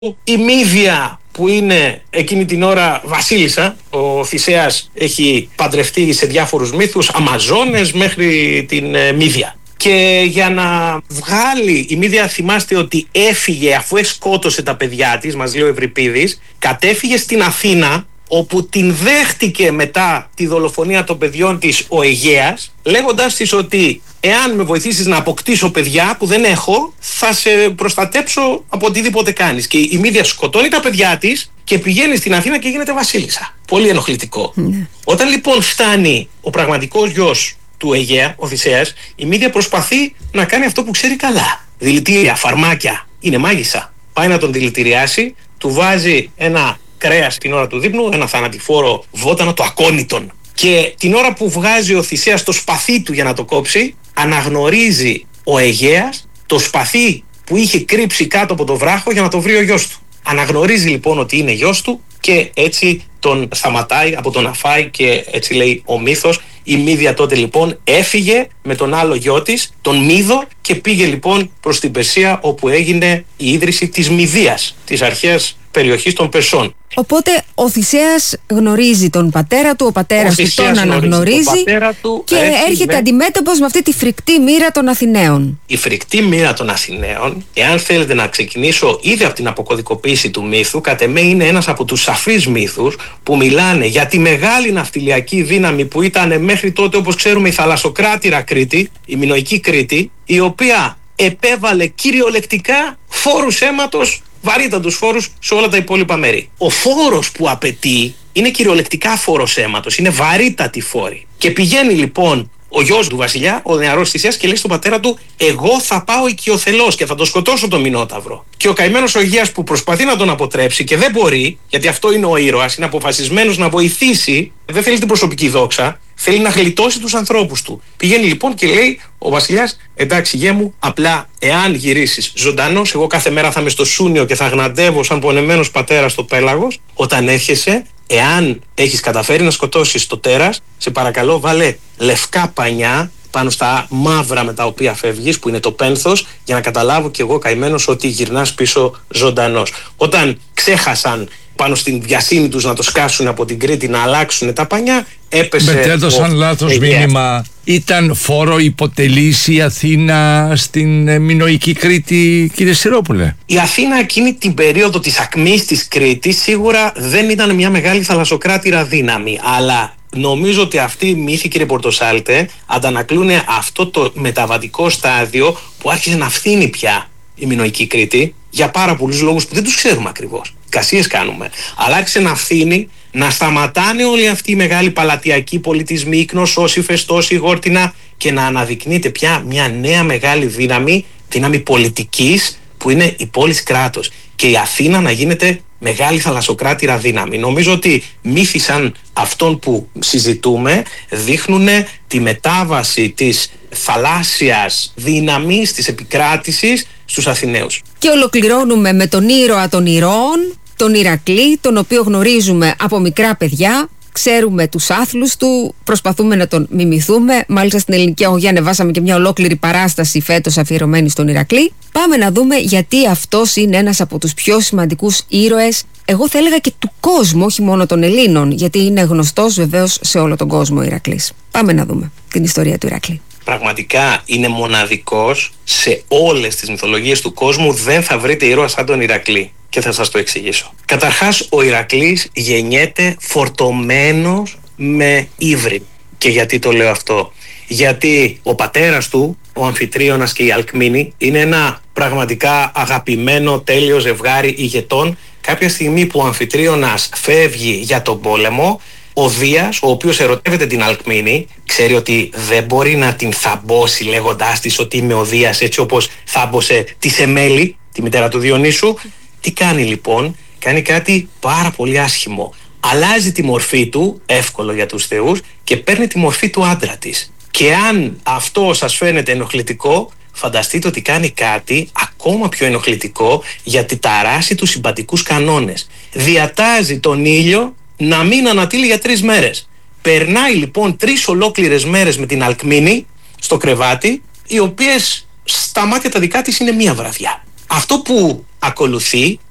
Η Μύδια που είναι εκείνη την ώρα βασίλισσα, ο Θησέας έχει παντρευτεί σε διάφορους μύθους, Αμαζόνες μέχρι την Μύδια. Και για να βγάλει η Μύδια, θυμάστε ότι έφυγε αφού σκότωσε τα παιδιά της, μας λέει ο Ευρυπίδης, κατέφυγε στην Αθήνα, όπου την δέχτηκε μετά τη δολοφονία των παιδιών της ο Αιγαίας, λέγοντας της ότι εάν με βοηθήσεις να αποκτήσω παιδιά που δεν έχω, θα σε προστατέψω από οτιδήποτε κάνεις. Και η Μύδια σκοτώνει τα παιδιά της και πηγαίνει στην Αθήνα και γίνεται βασίλισσα. Πολύ ενοχλητικό. Όταν λοιπόν φτάνει ο πραγματικός γιος του Αιγαία, ο Θησέας, η Μύδια προσπαθεί να κάνει αυτό που ξέρει καλά. Δηλητήρια, φαρμάκια. Είναι μάγισσα. Πάει να τον δηλητηριάσει, του βάζει ένα κρέας την ώρα του δείπνου, ένα θανατηφόρο βότανο, το ακόνητον. Και την ώρα που βγάζει ο Θησέας το σπαθί του για να το κόψει, αναγνωρίζει ο Αιγαίας το σπαθί που είχε κρύψει κάτω από το βράχο για να το βρει ο γιος του. Αναγνωρίζει λοιπόν ότι είναι γιος του και έτσι τον σταματάει από το να φάει και έτσι λέει ο μύθος. Η Μύδια τότε λοιπόν έφυγε με τον άλλο γιο της, τον Μύδο, και πήγε λοιπόν προς την Περσία, όπου έγινε η ίδρυση της Μυδίας, της αρχαίας περιοχής των Περσών. Οπότε ο Θησέας γνωρίζει τον πατέρα του, ο πατέρας του τον αναγνωρίζει και έρχεται αντιμέτωπος με αυτή τη φρικτή μοίρα των Αθηναίων. Η φρικτή μοίρα των Αθηναίων, εάν θέλετε να ξεκινήσω ήδη από την αποκωδικοποίηση του μύθου, κατ' εμέ είναι ένας από τους σαφείς μύθους που μιλάνε για τη μεγάλη ναυτιλιακή δύναμη που ήταν μέχρι τότε, όπως ξέρουμε, η θαλασσοκράτηρα Κρήτη, η μινωική Κρήτη, η οποία επέβαλε κυριολεκτικά φόρους αίματος, βαρύτατους φόρους σε όλα τα υπόλοιπα μέρη. Ο φόρος που απαιτεί είναι κυριολεκτικά φόρος αίματος, είναι βαρύτατη φόρη. Και πηγαίνει λοιπόν ο γιος του βασιλιά, ο νεαρός Θησέας, και λέει στον πατέρα του: εγώ θα πάω οικειοθελώς και θα τον σκοτώσω τον Μινόταυρο. Και ο καημένος ο Αιγαίας, που προσπαθεί να τον αποτρέψει και δεν μπορεί, γιατί αυτό είναι ο ήρωας, είναι αποφασισμένος να βοηθήσει, δεν θέλει την προσωπική δόξα, θέλει να γλιτώσει τους ανθρώπους του. Πηγαίνει λοιπόν και λέει ο βασιλιάς: εντάξει γέ μου, απλά εάν γυρίσεις ζωντανός, εγώ κάθε μέρα θα είμαι στο Σούνιο και θα γναντεύω σαν πονεμένος πατέρας στο πέλαγος. Όταν έρχεσαι, εάν έχεις καταφέρει να σκοτώσεις το τέρας, σε παρακαλώ βάλε λευκά πανιά πάνω στα μαύρα με τα οποία φεύγεις, που είναι το πένθος, για να καταλάβω κι εγώ καημένος ότι γυρνάς πίσω ζωντανός. Όταν ξέχασαν πάνω στην βιασύνη τους να το σκάσουν από την Κρήτη, να αλλάξουν τα πανιά, έπεσε. Μετέδωσαν λάθος μήνυμα. Ήταν φόρο υποτελής η Αθήνα στην μινωική Κρήτη, κύριε Σιρόπουλε? Η Αθήνα εκείνη την περίοδο της ακμής της Κρήτης σίγουρα δεν ήταν μια μεγάλη θαλασσοκράτηρα δύναμη, αλλά νομίζω ότι αυτοί οι μύθοι, κύριε Πορτοσάλτε, αντανακλούν αυτό το μεταβατικό στάδιο που άρχισε να φθήνει πια η μινωική Κρήτη, για πάρα πολλούς λόγους που δεν τους ξέρουμε ακριβώς. Κασίες κάνουμε. Αλλά άρχισε να φθήνει, να σταματάνε όλοι αυτοί οι μεγάλοι παλατιακοί πολιτισμοί, Ίκνος, Όσιφες, Τόση, Γόρτινα, και να αναδεικνύεται πια μια νέα μεγάλη δύναμη πολιτικής, που είναι η πόλης κράτος. Και η Αθήνα να γίνεται μεγάλη θαλασσοκράτηρα δύναμη. Νομίζω ότι μύθοι σαν αυτόν που συζητούμε δείχνουν τη μετάβαση της θαλάσσιας δύναμης, της επικράτησης στους Αθηναίους. Και ολοκληρώνουμε με τον ήρωα των ηρώων, τον Ηρακλή, τον οποίο γνωρίζουμε από μικρά παιδιά. Ξέρουμε τους άθλους του, προσπαθούμε να τον μιμηθούμε. Μάλιστα στην Ελληνική Αγωγή ανεβάσαμε και μια ολόκληρη παράσταση φέτος αφιερωμένη στον Ηρακλή. Πάμε να δούμε γιατί αυτός είναι ένας από τους πιο σημαντικούς ήρωες, εγώ θα έλεγα και του κόσμου, όχι μόνο των Ελλήνων, γιατί είναι γνωστός βεβαίως σε όλο τον κόσμο ο Ηρακλής. Πάμε να δούμε την ιστορία του Ηρακλή. Πραγματικά είναι μοναδικός σε όλες τις μυθολογίες του κόσμου. Δεν θα βρείτε ήρωα σαν τον Ηρακλή. Και θα σας το εξηγήσω. Καταρχάς, ο Ηρακλής γεννιέται φορτωμένος με ύβρι. Και γιατί το λέω αυτό? Γιατί ο πατέρας του, ο Αμφιτρίωνας και η Αλκμήνη, είναι ένα πραγματικά αγαπημένο τέλειο ζευγάρι ηγετών. Κάποια στιγμή που ο Αμφιτρίωνας φεύγει για τον πόλεμο, ο Δίας, ο οποίος ερωτεύεται την Αλκμήνη, ξέρει ότι δεν μπορεί να την θαμπώσει λέγοντάς της ότι είμαι ο Δίας, έτσι όπως θάμπωσε τη Σεμέλη, τη μητέρα του Διονύσου. Τι κάνει λοιπόν? Κάνει κάτι πάρα πολύ άσχημο. Αλλάζει τη μορφή του, εύκολο για τους θεούς, και παίρνει τη μορφή του άντρα της. Και αν αυτό σας φαίνεται ενοχλητικό, φανταστείτε ότι κάνει κάτι ακόμα πιο ενοχλητικό, γιατί ταράσει τους συμπατικούς κανόνες. Διατάζει τον ήλιο να μην ανατείλει για 3 μέρες. Περνάει λοιπόν 3 ολόκληρες μέρες με την Αλκμήνη στο κρεβάτι, οι οποίες στα μάτια τα δικά της είναι 1 βραδιά. Αυτό που ακολουθεί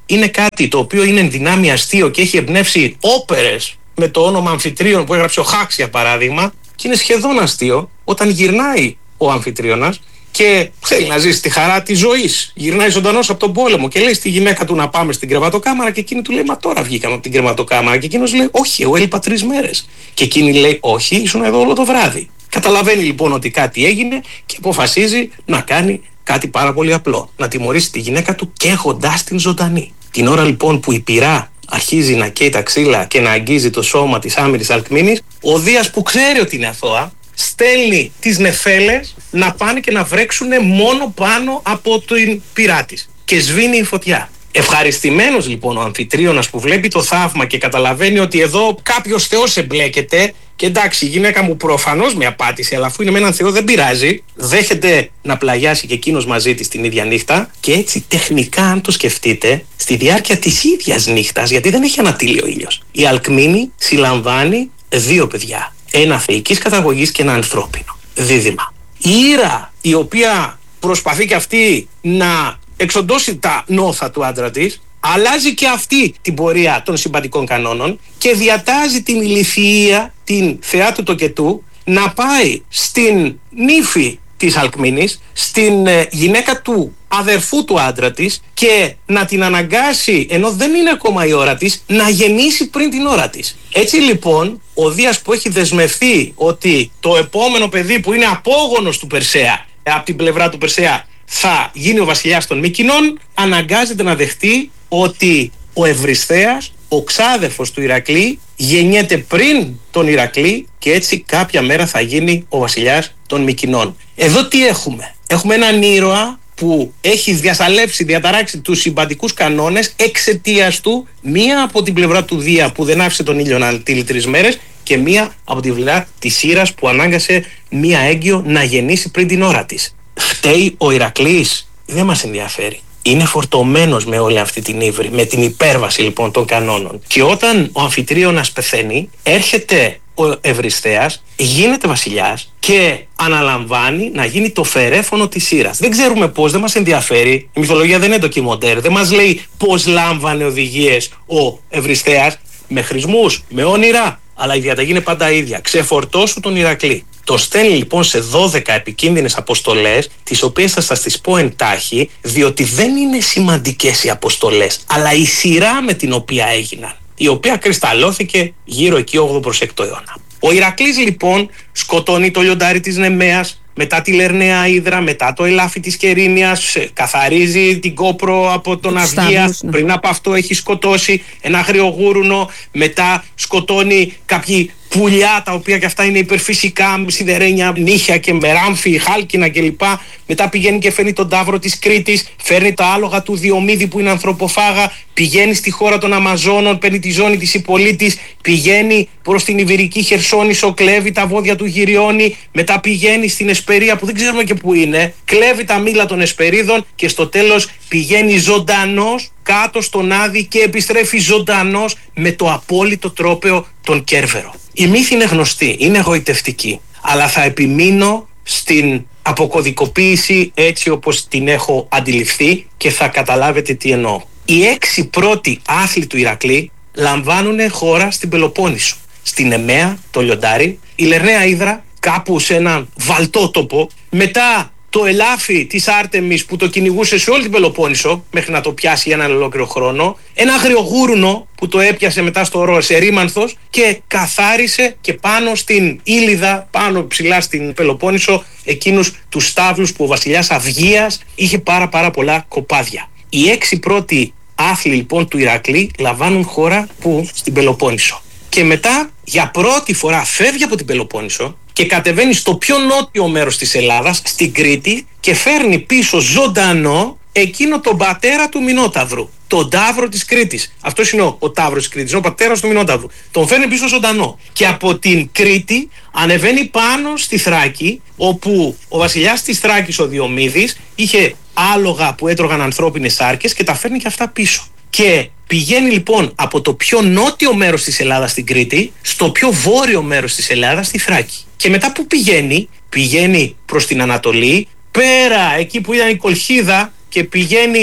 είναι κάτι το οποίο είναι εν δυνάμει αστείο και έχει εμπνεύσει όπερες με το όνομα Αμφιτρίων που έγραψε ο Χάξ για παράδειγμα, και είναι σχεδόν αστείο όταν γυρνάει ο Αμφιτρίωνας και θέλει να ζήσει τη χαρά της ζωής. Γυρνάει ζωντανός από τον πόλεμο και λέει στη γυναίκα του να πάμε στην κρεβατοκάμαρα, και εκείνη του λέει: μα τώρα βγήκαμε από την κρεβατοκάμαρα. Και εκείνος λέει: όχι, εγώ έλειπα 3 μέρες. Και εκείνη λέει: όχι, ήσουν εδώ όλο το βράδυ. Καταλαβαίνει λοιπόν ότι κάτι έγινε και αποφασίζει να κάνει κάτι πάρα πολύ απλό. Να τιμωρήσει τη γυναίκα του καίγοντάς την ζωντανή. Την ώρα λοιπόν που η πυρά αρχίζει να καίει τα ξύλα και να αγγίζει το σώμα της άμυρης Αλκμήνης, ο Δίας, που ξέρει ότι είναι αθώα, στέλνει τις νεφέλες να πάνε και να βρέξουν μόνο πάνω από την πυρά της. Και σβήνει η φωτιά. Ευχαριστημένος λοιπόν ο Αμφιτρίωνας που βλέπει το θαύμα και καταλαβαίνει ότι εδώ κάποιος θεός εμπλέκεται, και εντάξει, η γυναίκα μου προφανώς με απάτησε, αλλά αφού είναι με έναν θεό δεν πειράζει, δέχεται να πλαγιάσει και εκείνος μαζί της την ίδια νύχτα, και έτσι τεχνικά, αν το σκεφτείτε, στη διάρκεια της ίδιας νύχτας, γιατί δεν έχει ανατείλει ο ήλιος, η Αλκμήνη συλλαμβάνει 2 παιδιά. Ένα θεϊκής καταγωγής και ένα ανθρώπινο. Δίδυμα. Η Ήρα, η οποία προσπαθεί και αυτή να εξοντώσει τα νόθα του άντρα της, αλλάζει και αυτή την πορεία των συμπαντικών κανόνων και διατάζει την Ηλιθιεία, την θεά του τοκετού, να πάει στην νύφη της Αλκμήνης, στην γυναίκα του αδερφού του άντρα της, και να την αναγκάσει, ενώ δεν είναι ακόμα η ώρα της, να γεννήσει πριν την ώρα της. Έτσι λοιπόν ο Δίας, που έχει δεσμευθεί ότι το επόμενο παιδί που είναι απόγονος του Περσέα, από την πλευρά του Περσέα, θα γίνει ο βασιλιάς των Μύκηνων, αναγκάζεται να δεχτεί ότι ο Ευρυσθέας, ο ξάδερφος του Ηρακλή, γεννιέται πριν τον Ηρακλή και έτσι κάποια μέρα θα γίνει ο βασιλιάς των Μυκηνών. Εδώ τι έχουμε? Έχουμε έναν ήρωα που έχει διαταράξει τους συμπαντικούς κανόνες εξαιτίας του, μία από την πλευρά του Δία που δεν άφησε τον ήλιο να τύλει 3 μέρες, και μία από την πλευρά της Ήρας που ανάγκασε μία έγκυο να γεννήσει πριν την ώρα της. Φταίει ο Ηρακλής? Δεν μας ενδιαφέρει. Είναι φορτωμένος με όλη αυτή την ύβρη, με την υπέρβαση λοιπόν των κανόνων. Και όταν ο Αμφιτρίωνας πεθαίνει, έρχεται ο Ευρυσθέας, γίνεται βασιλιάς και αναλαμβάνει να γίνει το φερέφωνο της Ήρας. Δεν ξέρουμε πώς, δεν μας ενδιαφέρει. Η μυθολογία δεν είναι ντοκιμοντέρ, δεν μας λέει πώς λάμβανε οδηγίες ο Ευρυσθέας, με χρησμούς, με όνειρα, αλλά η διαταγή είναι πάντα ίδια. Ξεφορτώσου τον Ηρακλή. Το στέλνει λοιπόν σε 12 επικίνδυνες αποστολές, τις οποίες θα σας τις πω εντάχει, διότι δεν είναι σημαντικές οι αποστολές, αλλά η σειρά με την οποία έγιναν, η οποία κρυσταλλώθηκε γύρω εκεί 8ο προς 6ο αιώνα. Ο Ηρακλής λοιπόν σκοτώνει το λιοντάρι της Νεμαίας, μετά τη Λερναία Ύδρα, μετά το ελάφι της Κερίνιας, καθαρίζει την Κόπρο από τον Αυγία, πριν από αυτό έχει σκοτώσει ένα αγριογούρουνο, μετά σκοτώνει κάποιοι πουλιά, τα οποία και αυτά είναι υπερφυσικά, σιδερένια νύχια και μεράμφι, χάλκινα κλπ. Μετά πηγαίνει και φέρνει τον ταύρο της Κρήτης, φέρνει τα άλογα του Διομήδη που είναι ανθρωποφάγα, πηγαίνει στη χώρα των Αμαζόνων, παίρνει τη ζώνη της Ιππολίτης, πηγαίνει προς την Ιβηρική Χερσόνησο, κλέβει τα βόδια του Γυριώνη, μετά πηγαίνει στην Εσπερία που δεν ξέρουμε και που είναι, κλέβει τα μήλα των Εσπερίδων και στο τέλος πηγαίνει ζωντανός κάτω στον Άδη και επιστρέφει ζωντανός με το απόλυτο τρόπαιο τον Κέρβερο. Η μύθη είναι γνωστή, είναι εγωιτευτική, αλλά θα επιμείνω στην αποκωδικοποίηση έτσι όπως την έχω αντιληφθεί και θα καταλάβετε τι εννοώ. Οι 6 πρώτοι άθλοι του Ηρακλή λαμβάνουν χώρα στην Πελοπόννησο. Στην Νεμαία, το λιοντάρι, η Λερναία Ύδρα, κάπου σε έναν βαλτότοπο, μετά το ελάφι της Άρτεμις που το κυνηγούσε σε όλη την Πελοπόννησο μέχρι να το πιάσει για έναν ολόκληρο χρόνο, ένα αγριογούρουνο που το έπιασε μετά στο ορό σε Ρήμανθος και καθάρισε και πάνω στην Ήλιδα, πάνω ψηλά στην Πελοπόννησο, εκείνους τους στάβλους που ο βασιλιάς Αυγίας είχε πάρα πολλά κοπάδια. Οι 6 πρώτοι άθλοι λοιπόν του Ηρακλή λαμβάνουν χώρα που? Στην Πελοπόννησο. Και μετά για πρώτη φορά φεύγει από την Πελοπόννησο και κατεβαίνει στο πιο νότιο μέρος της Ελλάδας, στην Κρήτη, και φέρνει πίσω ζωντανό εκείνο τον πατέρα του Μινόταυρου, τον Ταύρο της Κρήτης. Αυτός είναι ο Ταύρος της Κρήτης, είναι ο πατέρας του Μινόταυρου. Τον φέρνει πίσω ζωντανό. Και από την Κρήτη ανεβαίνει πάνω στη Θράκη, όπου ο βασιλιάς της Θράκης, ο Διομήδης, είχε άλογα που έτρωγαν ανθρώπινες σάρκες και τα φέρνει και αυτά πίσω. Και πηγαίνει λοιπόν από το πιο νότιο μέρος της Ελλάδας στην Κρήτη στο πιο βόρειο μέρος της Ελλάδας στη Θράκη. Και μετά που πηγαίνει προς την Ανατολή, πέρα εκεί που ήταν η Κολχίδα, και πηγαίνει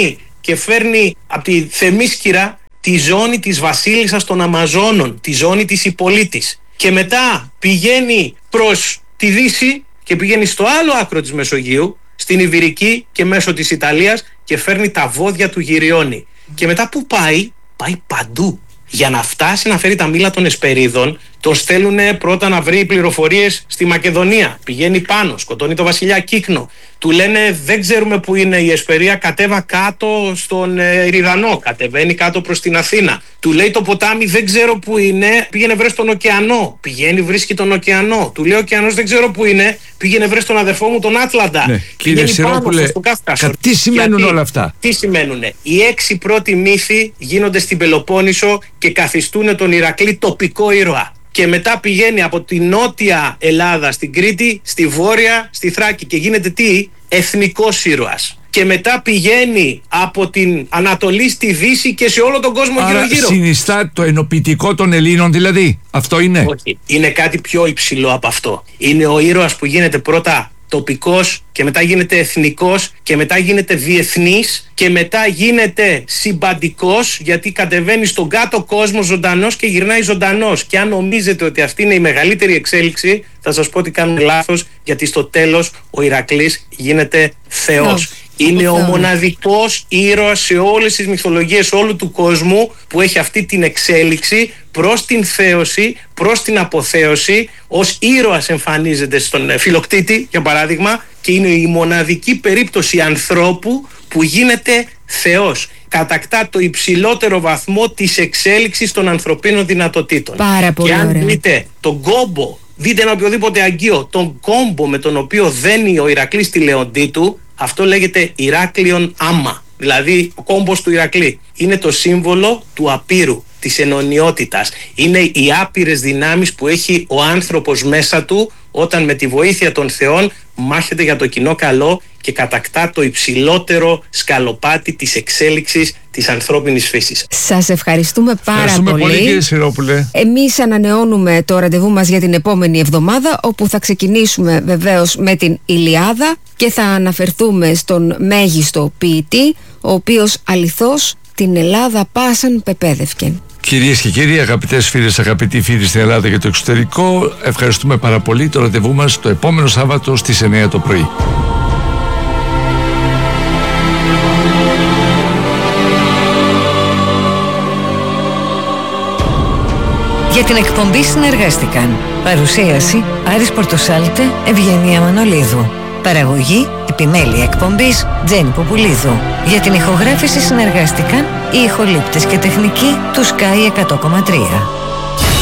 και φέρνει από τη Θεμίσκυρα τη ζώνη της βασίλισσας των Αμαζόνων, τη ζώνη της Ιππολίτης. Και μετά πηγαίνει προς τη Δύση και πηγαίνει στο άλλο άκρο της Μεσογείου, στην Ιβηρική και μέσω της Ιταλίας, και φέρνει τα βόδια του Γυριώνη. Και μετά που πάει παντού. Για να φτάσει να φέρει τα μήλα των Εσπερίδων, τον στέλνουν πρώτα να βρει πληροφορίες στη Μακεδονία. Πηγαίνει πάνω, σκοτώνει τον βασιλιά Κύκνο. Του λένε δεν ξέρουμε που είναι η Εσπερία, κατέβα κάτω στον Εριδανό, κατεβαίνει κάτω προς την Αθήνα. Του λέει το ποτάμι δεν ξέρω που είναι, πήγαινε βρες τον ωκεανό. Πηγαίνει, βρίσκει τον ωκεανό. Του λέει ο ωκεανός δεν ξέρω που είναι, πήγαινε βρες τον αδερφό μου τον Άτλαντα. Ναι. Κύριε Σιρόπουλε, τι σημαίνουν όλα αυτά? Τι σημαίνουνε? Οι 6 πρώτοι μύθοι γίνονται στην Πελοπόννησο και καθιστούν τον Ηρακλή τοπικό ήρωα. Και μετά πηγαίνει από τη νότια Ελλάδα στην Κρήτη, στη βόρεια, στη Θράκη και γίνεται τι? Εθνικός ήρωας. Και μετά πηγαίνει από την Ανατολή στη Δύση και σε όλο τον κόσμο γύρω-γύρω. Συνιστά το ενοποιητικό των Ελλήνων δηλαδή? Αυτό είναι? Όχι, είναι κάτι πιο υψηλό από αυτό. Είναι ο ήρωας που γίνεται πρώτα τοπικός και μετά γίνεται εθνικός και μετά γίνεται διεθνής και μετά γίνεται συμπαντικός, γιατί κατεβαίνει στον κάτω κόσμο ζωντανός και γυρνάει ζωντανός. Και αν νομίζετε ότι αυτή είναι η μεγαλύτερη εξέλιξη, θα σας πω ότι κάνουν λάθος, γιατί στο τέλος ο Ηρακλής γίνεται Θεός. Είναι ο μοναδικός ήρωας σε όλες τις μυθολογίες όλου του κόσμου που έχει αυτή την εξέλιξη προς την θέωση, προς την αποθέωση. Ως ήρωας εμφανίζεται στον Φιλοκτήτη, για παράδειγμα, και είναι η μοναδική περίπτωση ανθρώπου που γίνεται Θεός. Κατακτά το υψηλότερο βαθμό της εξέλιξης των ανθρωπίνων δυνατοτήτων. Πάρα πολύ ωραία. Και αν δείτε τον κόμπο, δείτε ένα οποιοδήποτε αγκείο, τον κόμπο με τον οποίο δένει ο Ηρακλής στη λεοντή του, αυτό λέγεται Ηράκλειον άμα. Δηλαδή ο κόμπος του Ηρακλή είναι το σύμβολο του απείρου, της ενωνιότητας. Είναι οι άπειρες δυνάμεις που έχει ο άνθρωπος μέσα του όταν με τη βοήθεια των θεών μάχεται για το κοινό καλό και κατακτά το υψηλότερο σκαλοπάτι της εξέλιξης της ανθρώπινης φύσης. Σας ευχαριστούμε πάρα πολύ κύριε Σιρόπουλε. Εμείς ανανεώνουμε το ραντεβού μας για την επόμενη εβδομάδα, όπου θα ξεκινήσουμε βεβαίως με την Ηλιάδα και θα αναφερθούμε στον μέγιστο ποιητή, ο οποίος αληθώς την Ελλάδα πάσαν πεπέδευκεν. Κυρίες και κύριοι, αγαπητές φίλες, αγαπητοί φίλοι στην Ελλάδα και το εξωτερικό, ευχαριστούμε πάρα πολύ. Το ραντεβού μας το επόμενο Σάββατο στις 9 το πρωί. Για την εκπομπή συνεργάστηκαν παρουσίαση Άρης Πορτοσάλτε, Ευγενία Μανολίδου. Παραγωγή, επιμέλεια εκπομπής Τζέννη Ποπουλίδου. Για την ηχογράφηση συνεργάστηκαν οι ηχολήπτες και τεχνικοί του Sky 100,3.